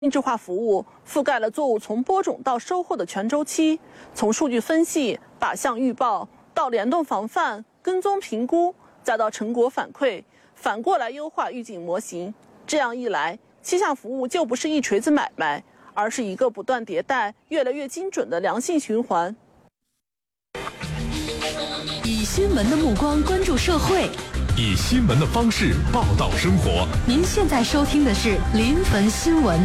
定制化服务覆盖了作物从播种到收获的全周期，从数据分析、靶向预报到联动防范、跟踪评估，再到成果反馈，反过来优化预警模型。这样一来，气象服务就不是一锤子买卖，而是一个不断迭代、越来越精准的良性循环。 以新闻的目光关注社会， 以新闻的方式报道生活。 您现在收听的是临汾新闻。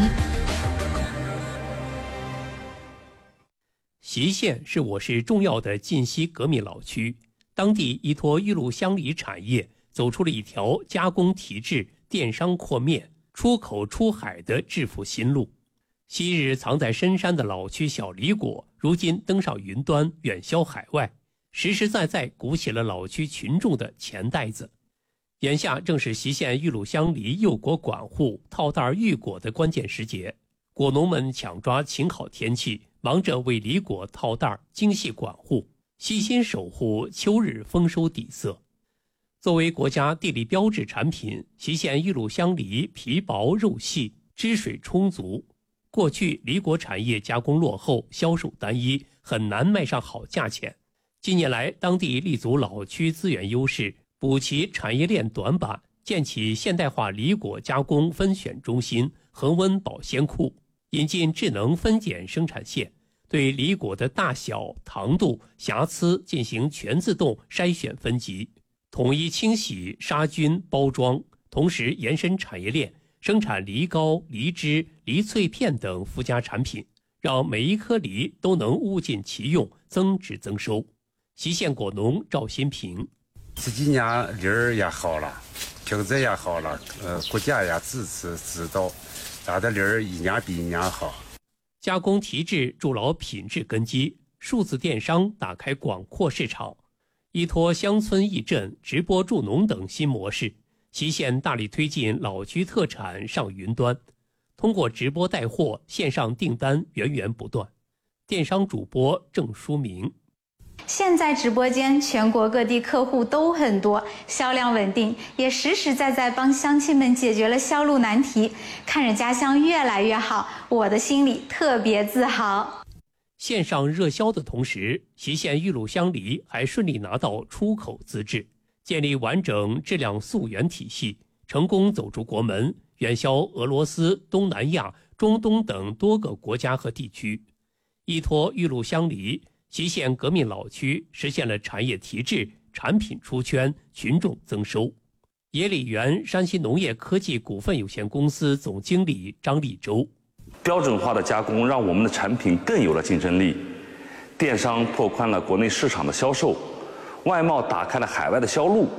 隰县是我市重要的晋西革命老区，当地依托玉露乡里产业，走出了一条加工提质、电商扩面、出口出海的致富新路。昔日藏在深山的老区小梨果，如今登上云端，远销海外，实实在在鼓起了老区群众的钱袋子。眼下正是隰县玉露乡梨幼果管护、套袋育果的关键时节，果农们抢抓晴好天气，忙着为梨果套袋精细管护，悉心守护秋日丰收底色。作为国家地理标志产品，隰县玉露乡梨皮薄肉细，汁水充足。过去梨果产业加工落后，销售单一，很难卖上好价钱。近年来，当地立足老区资源优势，补齐产业链短板，建起现代化梨果加工分选中心、恒温保鲜库，引进智能分拣生产线，对梨果的大小、糖度、瑕疵进行全自动筛选分级，统一清洗、杀菌、包装，同时延伸产业链，生产梨膏、梨汁、梨脆片等附加产品，让每一颗梨都能物尽其用，增值增收。隰县果农赵新平： 这几年梨儿也好了，品质也好了，国家也支持指导，咱的梨儿一年比一年好。 加工提质筑牢品质根基，数字电商打开广阔市场，依托乡村义镇、直播助农等新模式，隰县大力推进老区特产上云端，通过直播带货，线上订单源源不断。电商主播郑书明： 现在直播间全国各地客户都很多，销量稳定，也实实在在帮乡亲们解决了销路难题。看着家乡越来越好，我的心里特别自豪。 线上热销的同时，隰县玉露乡梨还顺利拿到出口资质，建立完整质量溯源体系，成功走出国门，远销俄罗斯、东南亚、中东等多个国家和地区。依托玉露乡梨，隰县革命老区实现了产业提质、产品出圈、群众增收。野里园山西农业科技股份有限公司总经理张立洲： 标准化的加工让我们的产品更有了竞争力，电商拓宽了国内市场的销售，外贸打开了海外的销路。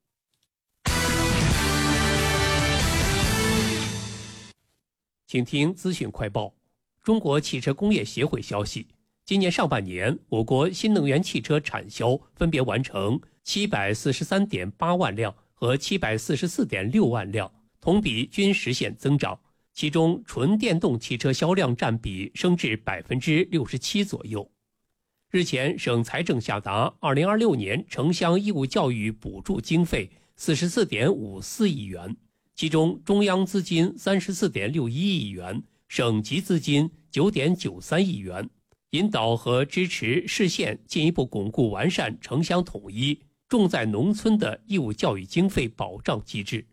请听资讯快报。中国汽车工业协会消息，今年上半年，我国新能源汽车产销分别完成743.8万辆和744.6万辆，同比均实现增长。其中，纯电动汽车销量占比升至67%左右。日前，省财政下达2026年城乡义务教育补助经费44.54亿元，其中中央资金34.61亿元，省级资金9.93亿元，引导和支持市县进一步巩固完善城乡统一、重在农村的义务教育经费保障机制。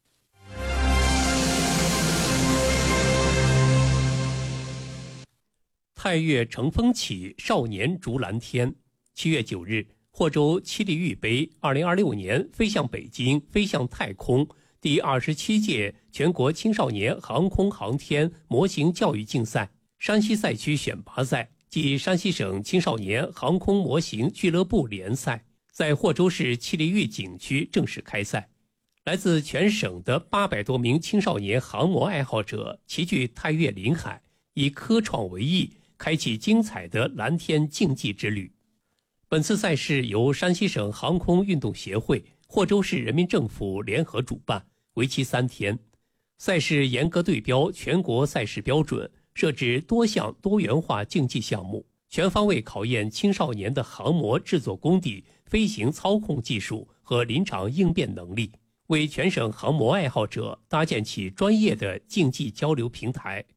太岳乘风起，少年逐蓝天。7月9日，霍州七里玉杯2026年飞向北京、飞向太空第27届全国青少年航空航天模型教育竞赛山西赛区选拔赛暨山西省青少年航空模型俱乐部联赛在霍州市七里玉景区正式开赛。来自全省的800多名青少年航模爱好者齐聚太岳临海，以科创为翼，开启精彩的蓝天竞技之旅。本次赛事由山西省航空运动协会、霍州市人民政府联合主办，为期3天。赛事严格对标全国赛事标准，设置多项多元化竞技项目，全方位考验青少年的航模制作功底、飞行操控技术和临场应变能力，为全省航模爱好者搭建起专业的竞技交流平台。